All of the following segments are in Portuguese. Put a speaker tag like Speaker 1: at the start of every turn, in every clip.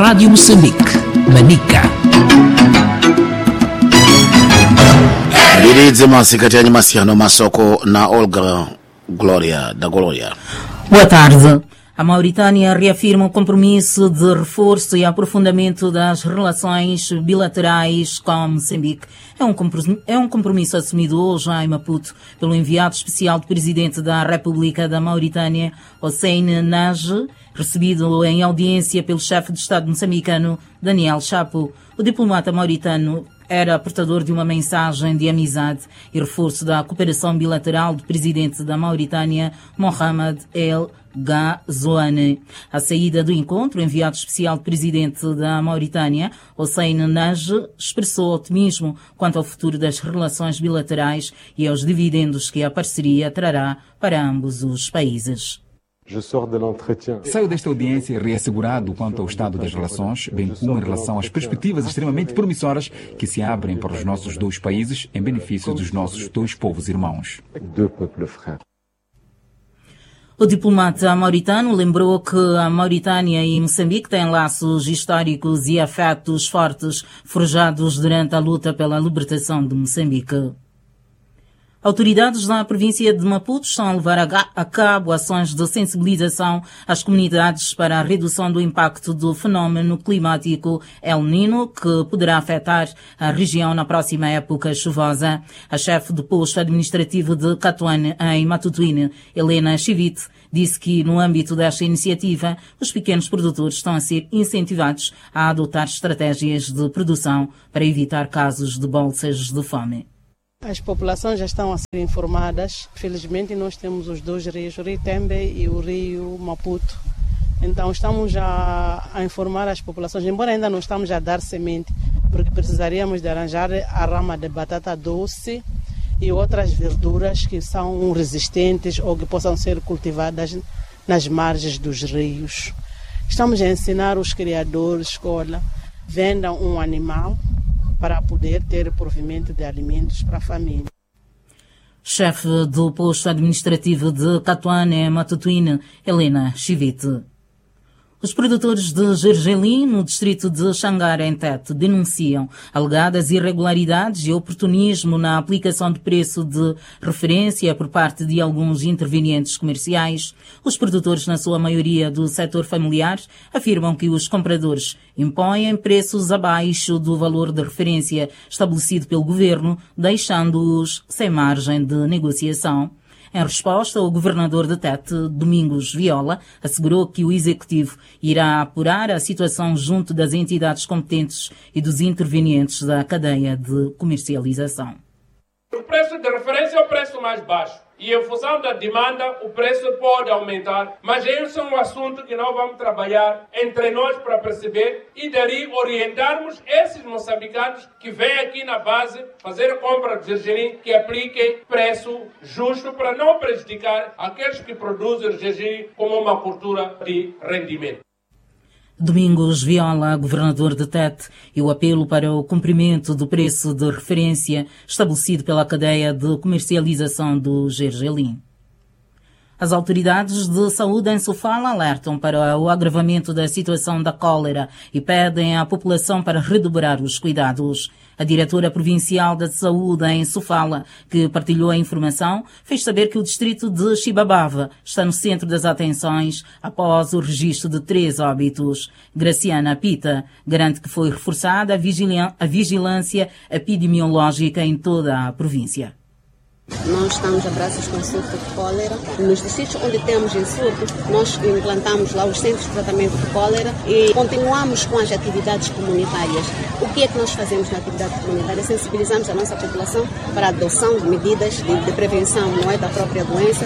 Speaker 1: Rádio Moçambique, Manica.
Speaker 2: Lidizimasi kati ya Nyamasiano Masoko na Olga Glória da Glória.
Speaker 3: Boa tarde. A Mauritânia reafirma o compromisso de reforço e aprofundamento das relações bilaterais com Moçambique. É um compromisso assumido hoje em Maputo pelo enviado especial do presidente da República da Mauritânia, Hossein Nage, recebido em audiência pelo chefe de Estado moçambicano, Daniel Chapo. O diplomata mauritano era portador de uma mensagem de amizade e reforço da cooperação bilateral do presidente da Mauritânia, Mohamed El Ghazouani. À saída do encontro, o enviado especial do presidente da Mauritânia, Hossein Nage, expressou otimismo quanto ao futuro das relações bilaterais e aos dividendos que a parceria trará para ambos os países.
Speaker 4: Saio desta audiência reassegurado quanto ao estado das relações, bem como em relação às perspectivas extremamente promissoras que se abrem para os nossos dois países em benefício dos nossos dois povos irmãos.
Speaker 3: O diplomata mauritano lembrou que a Mauritânia e Moçambique têm laços históricos e afetos fortes forjados durante a luta pela libertação de Moçambique. Autoridades da província de Maputo estão a levar a cabo ações de sensibilização às comunidades para a redução do impacto do fenómeno climático El Niño, que poderá afetar a região na próxima época chuvosa. A chefe do posto administrativo de Catuane, em Matutuine, Helena Chivite, disse que, no âmbito desta iniciativa, os pequenos produtores estão a ser incentivados a adotar estratégias de produção para evitar casos de bolsas de fome.
Speaker 5: As populações já estão a ser informadas. Felizmente nós temos os dois rios, o Rio Tembe e o Rio Maputo. Então estamos a informar as populações, embora ainda não estamos a dar semente, porque precisaríamos de arranjar a rama de batata doce e outras verduras que são resistentes ou que possam ser cultivadas nas margens dos rios. Estamos a ensinar os criadores, escola, vendam um animal para poder ter provimento de alimentos para a família.
Speaker 3: Chefe do posto administrativo de Catuane, Matutuine, Helena Chivite. Os produtores de gergelim, no distrito de Xangara, em Tete, denunciam alegadas irregularidades e oportunismo na aplicação de preço de referência por parte de alguns intervenientes comerciais. Os produtores, na sua maioria do setor familiar, afirmam que os compradores impõem preços abaixo do valor de referência estabelecido pelo governo, deixando-os sem margem de negociação. Em resposta, o governador de Tete, Domingos Viola, assegurou que o executivo irá apurar a situação junto das entidades competentes e dos intervenientes da cadeia de comercialização.
Speaker 6: O preço de referência é o preço mais baixo. E em função da demanda, o preço pode aumentar. Mas esse é um assunto que nós vamos trabalhar entre nós para perceber e daí orientarmos esses moçambicanos que vêm aqui na base fazer compra de gergelim, que apliquem preço justo para não prejudicar aqueles que produzem gergelim como uma cultura de rendimento.
Speaker 3: Domingos Viola, governador de Tete, e o apelo para o cumprimento do preço de referência estabelecido pela cadeia de comercialização do gergelim. As autoridades de saúde em Sofala alertam para o agravamento da situação da cólera e pedem à população para redobrar os cuidados. A diretora provincial da saúde em Sofala, que partilhou a informação, fez saber que o distrito de Chibabava está no centro das atenções após o registro de 3 óbitos. Graciana Pita garante que foi reforçada a vigilância epidemiológica em toda a província.
Speaker 7: Nós estamos a braços com surto de cólera. Nos distritos onde temos em surto, nós implantamos lá os centros de tratamento de cólera e continuamos com as atividades comunitárias. O que é que nós fazemos na atividade comunitária? Sensibilizamos a nossa população para a adoção de medidas de prevenção, não é, da própria doença.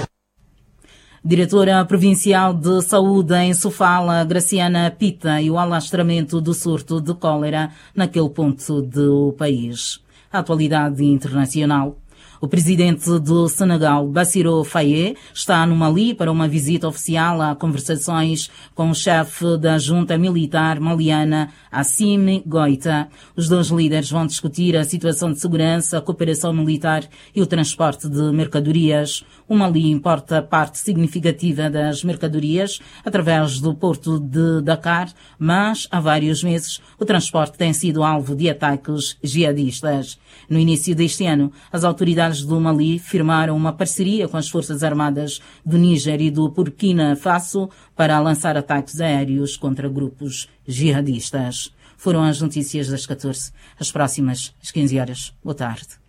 Speaker 3: Diretora Provincial de Saúde em Sofala, Graciana Pita, e o alastramento do surto de cólera naquele ponto do país. A atualidade internacional. O presidente do Senegal, Bassirou Faye, está no Mali para uma visita oficial a conversações com o chefe da junta militar maliana, Assimi Goïta. Os dois líderes vão discutir a situação de segurança, a cooperação militar e o transporte de mercadorias. O Mali importa parte significativa das mercadorias através do porto de Dakar, mas há vários meses o transporte tem sido alvo de ataques jihadistas. No início deste ano, as autoridades do Mali firmaram uma parceria com as Forças Armadas do Níger e do Burkina Faso para lançar ataques aéreos contra grupos jihadistas. Foram as notícias das 14. As próximas, às 15 horas. Boa tarde.